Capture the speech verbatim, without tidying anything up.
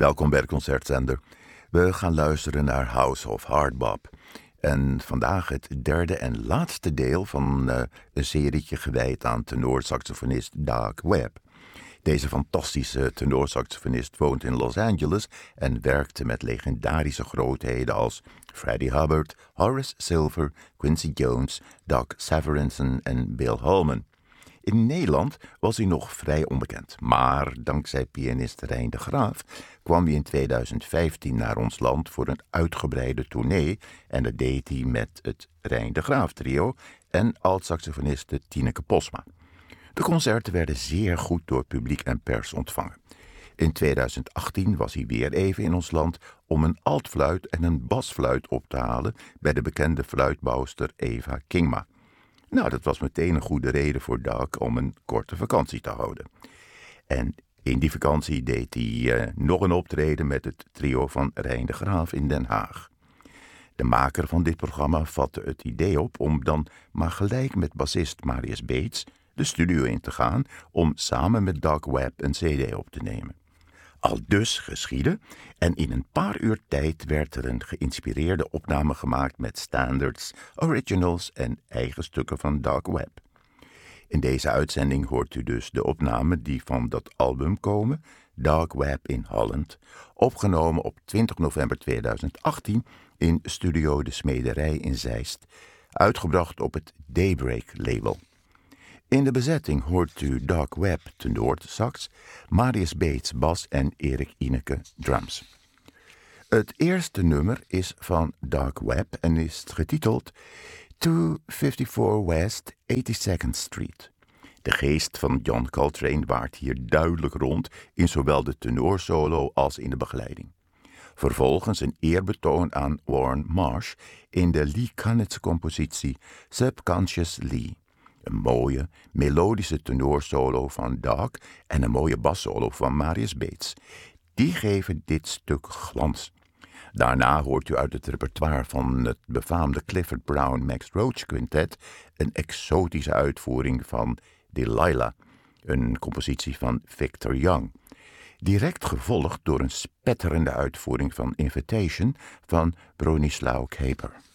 Welkom bij de Concertzender. We gaan luisteren naar House of Hardbop. En vandaag het derde en laatste deel van uh, een serietje gewijd aan tenorsaxofonist Doug Webb. Deze fantastische tenorsaxofonist woont in Los Angeles en werkte met legendarische grootheden als Freddie Hubbard, Horace Silver, Quincy Jones, Doc Severinsen en Bill Holman. In Nederland was hij nog vrij onbekend, maar dankzij pianist Rijn de Graaf kwam hij in tweeduizend vijftien naar ons land voor een uitgebreide tournee en dat deed hij met het Rijn de Graaf trio en alt-saxofoniste Tineke Posma. De concerten werden zeer goed door publiek en pers ontvangen. In tweeduizend achttien was hij weer even in ons land om een altfluit en een basfluit op te halen bij de bekende fluitbouwster Eva Kingma. Nou, dat was meteen een goede reden voor Doug om een korte vakantie te houden. En in die vakantie deed hij uh, nog een optreden met het trio van Rijn de Graaf in Den Haag. De maker van dit programma vatte het idee op om dan maar gelijk met bassist Marius Beets de studio in te gaan om samen met Doug Webb een cd op te nemen. Al dus geschiedde en in een paar uur tijd werd er een geïnspireerde opname gemaakt met standards, originals en eigen stukken van Doug Webb. In deze uitzending hoort u dus de opnamen die van dat album komen, Doug Webb in Holland, opgenomen op twintig november tweeduizend achttien in Studio De Smederij in Zeist, uitgebracht op het Daybreak label. In de bezetting hoort u Doug Webb tenor sax, Marius Beets bas en Erik Ineke drums. Het eerste nummer is van Doug Webb en is getiteld tweehonderdvijfenvijftig West eighty-second Street. De geest van John Coltrane waart hier duidelijk rond in zowel de tenorsolo als in de begeleiding. Vervolgens een eerbetoon aan Warren Marsh in de Lee Konitz compositie Subconscious Lee. Een mooie, melodische tenorsolo van Doug en een mooie bassolo van Marius Beets. Die geven dit stuk glans. Daarna hoort u uit het repertoire van het befaamde Clifford Brown Max Roach Quintet een exotische uitvoering van Delilah, een compositie van Victor Young. Direct gevolgd door een spetterende uitvoering van Invitation van Bronislaw Kaper.